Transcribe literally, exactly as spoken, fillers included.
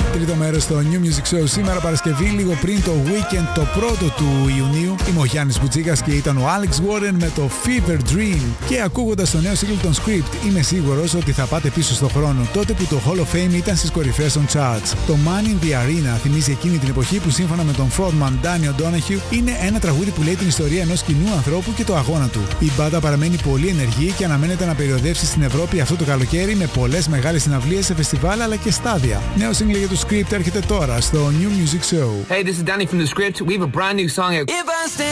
Τρίτο μέρος στο New Music Show σήμερα Παρασκευή, λίγο πριν το Weekend, το πρώτο του Ιουνίου. Είμαι ο Γιάννης Μπουτσίκας και ήταν ο Alex Warren με το Fever Dream. Και ακούγοντας το νέο single των Script, είμαι σίγουρος ότι θα πάτε πίσω στο χρόνο, τότε που το Hall of Fame ήταν στις κορυφές των charts. Το Man in the Arena θυμίζει εκείνη την εποχή που σύμφωνα με τον frontman Danny O'Donoghue είναι ένα τραγούδι που λέει την ιστορία ενός κοινού ανθρώπου και το αγώνα του. Η μπάντα παραμένει πολύ ενεργή και αναμένεται να περιοδεύσει στην Ευρώπη αυτό το καλοκαίρι με πολλές μεγάλες συναυλίες σε φεστιβάλ αλλά και στάδια. Νέο single για το Script έρχεται τώρα στο New Music Show. Hey, this is Danny from the Script. We have a brand new song out.